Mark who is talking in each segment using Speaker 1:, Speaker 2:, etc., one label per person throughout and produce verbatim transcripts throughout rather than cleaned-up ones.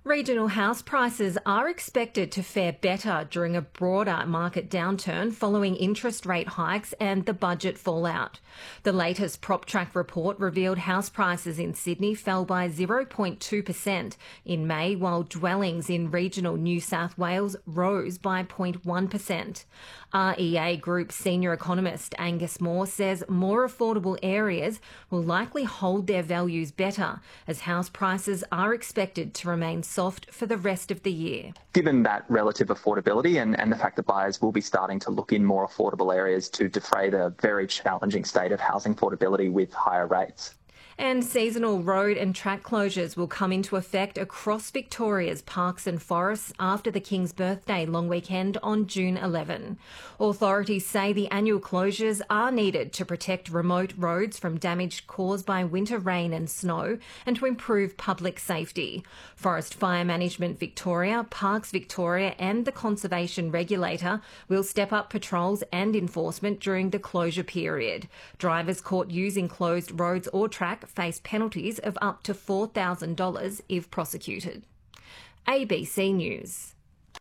Speaker 1: Regional house prices are expected to fare better during a broader market downturn following interest rate hikes and the budget fallout. The latest PropTrack report revealed house prices in Sydney fell by zero point two percent in May, while dwellings in regional New South Wales rose by zero point one percent. R E A Group senior economist Angus Moore says more affordable areas will likely hold their values better as house prices are expected to remain soft for the rest of the year.
Speaker 2: Given that relative affordability and, and the fact that buyers will be starting to look in more affordable areas to defray the very challenging state of housing affordability with higher rates.
Speaker 1: And seasonal road and track closures will come into effect across Victoria's parks and forests after the King's birthday long weekend on June eleventh. Authorities say the annual closures are needed to protect remote roads from damage caused by winter rain and snow and to improve public safety. Forest Fire Management Victoria, Parks Victoria and the Conservation Regulator will step up patrols and enforcement during the closure period. Drivers caught using closed roads or track face penalties of up to four thousand dollars if prosecuted. A B C News.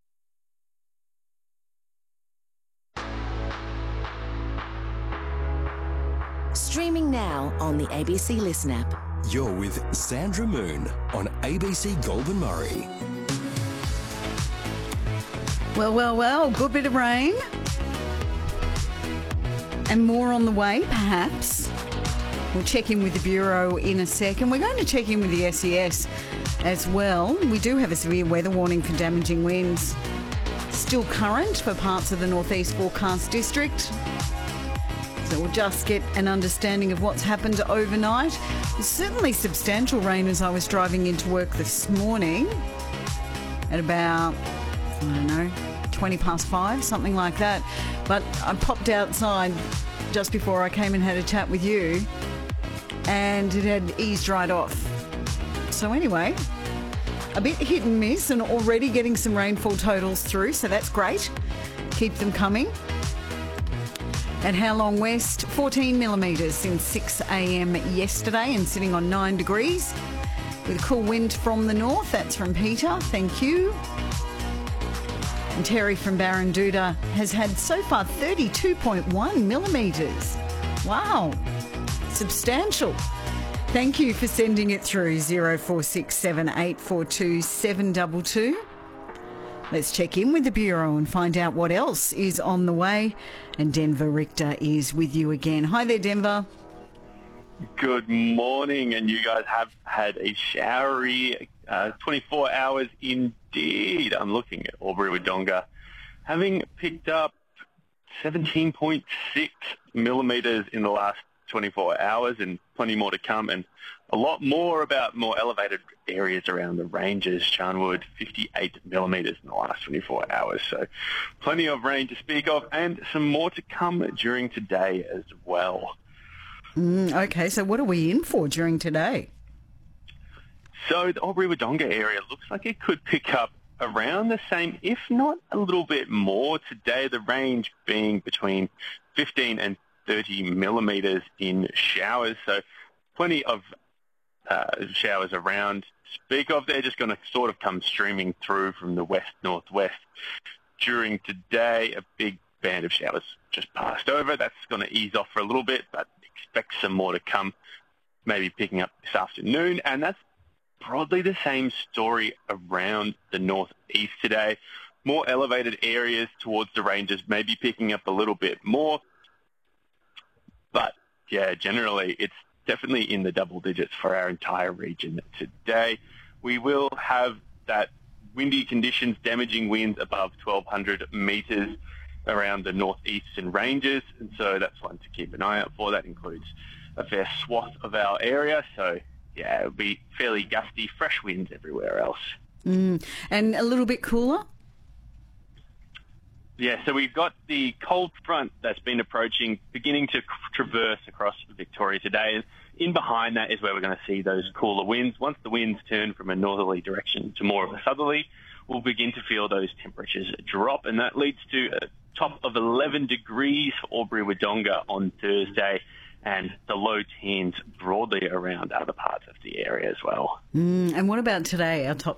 Speaker 3: Streaming now on the A B C Listen app.
Speaker 4: You're with Sandra Moon on A B C Goulburn Murray.
Speaker 5: Well, well, well, good bit of rain. And more on the way, perhaps. We'll check in with the Bureau in a second. We're going to check in with the S E S as well. We do have a severe weather warning for damaging winds. Still current for parts of the northeast forecast district. So we'll just get an understanding of what's happened overnight. There's certainly substantial rain as I was driving into work this morning at about, I don't know, twenty past five, something like that. But I popped outside just before I came and had a chat with you, and it had eased right off. So anyway, a bit hit and miss and already getting some rainfall totals through, so that's great. Keep them coming. At How Long West, fourteen millimetres since six a m yesterday and sitting on nine degrees. With a cool wind from the north, that's from Peter, thank you. And Terry from Barranduda has had so far thirty-two point one millimetres. Wow. Substantial. Thank you for sending it through zero four six seven eight four two seven two two. Let's check in with the Bureau and find out what else is on the way. And Denver Richter is with you again. Hi there, Denver.
Speaker 6: Good morning, and you guys have had a showery uh, twenty-four hours indeed. I'm looking at Albury-Wodonga, having picked up seventeen point six millimetres in the last twenty-four hours and plenty more to come, and a lot more about more elevated areas around the ranges. Charnwood, fifty-eight millimetres in the last twenty-four hours, so plenty of rain to speak of and some more to come during today as well.
Speaker 5: Mm, okay, so what are we in for during today?
Speaker 6: So the Albury-Wodonga area looks like it could pick up around the same, if not a little bit more today, the range being between fifteen and thirty millimetres in showers, so plenty of uh, showers around to speak of. They're just going to sort of come streaming through from the west-northwest during today. A big band of showers just passed over. That's going to ease off for a little bit, but expect some more to come, maybe picking up this afternoon, and that's broadly the same story around the northeast today. More elevated areas towards the ranges, maybe picking up a little bit more. But, yeah, generally it's definitely in the double digits for our entire region today. We will have that windy conditions, damaging winds above twelve hundred metres around the northeastern ranges, and so that's one to keep an eye out for. That includes a fair swath of our area, so, yeah, it'll be fairly gusty, fresh winds everywhere else.
Speaker 5: Mm. And a little bit cooler?
Speaker 6: Yeah, so we've got the cold front that's been approaching, beginning to traverse across Victoria today. In behind that is where we're going to see those cooler winds. Once the winds turn from a northerly direction to more of a southerly, we'll begin to feel those temperatures drop, and that leads to a top of eleven degrees for Albury-Wodonga on Thursday, and the low teens broadly around other parts of the area as well.
Speaker 5: Mm, and what about today? Our top